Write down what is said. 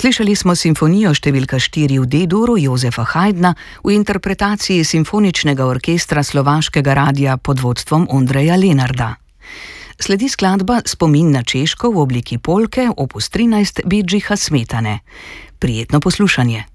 Slišali smo simfonijo številka 4 v D-duru Jozefa Haydna v interpretaciji Simfoničnega orkestra Slovaškega radia pod vodstvom Ondreja Lenarda. Sledi skladba Spomin na Češko v obliki polke opus 13 Bedžiha Smetane. Prijetno poslušanje.